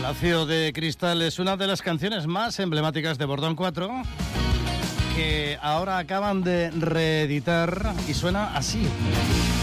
Palacio de Cristal es una de las canciones más emblemáticas de Bordón 4 que ahora acaban de reeditar y suena así.